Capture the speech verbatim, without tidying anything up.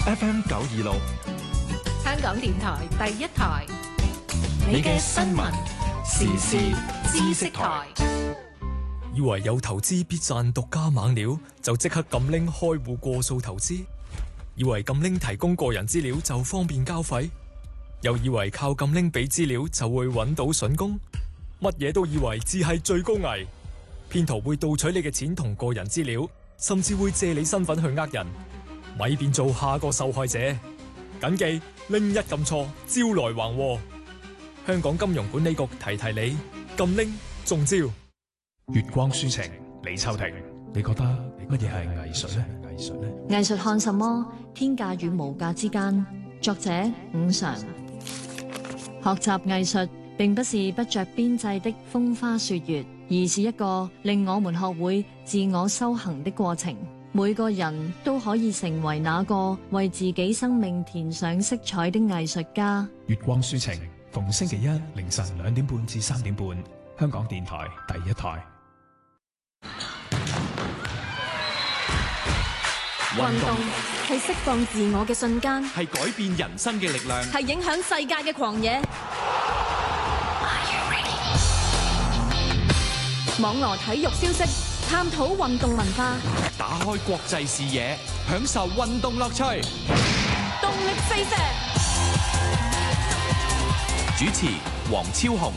F M 九二六， 香港電台第一台， 你嘅新聞時事知識台。 以為有投資必賺獨家猛料，就即刻撳拎開戶過數投資；以為撳拎提供個人資料就方便交費，又以為靠撳拎俾資料就會揾到筍工，乜嘢都以為只係最高危。騙徒會盜取你嘅錢同個人資料，甚至會借你身份去呃人，咪變做下個受害者。謹記拎一撳錯，招來橫禍。香港金融管理局提提你，撳拎中招。 月光抒情，李秋婷，你覺得乜嘢係藝術呢？藝術呢？ 藝術看什麼？天價與無價之間。作者伍常。學習藝術並不是不着邊際的風花雪月，而是一個令我們學會自我修行的過程。每個人都可以成為那個為自己生命填上色彩的藝術家。 月光抒情，逢星期一凌晨兩點半至三點半，香港電台第一台。 運動係釋放自我嘅瞬間， 係改變人生嘅力量， 係影響世界嘅狂野。網羅體育消息，探討運動文化， 打開國際視野，享受運動樂趣。 動力四射。 主持黃超雄。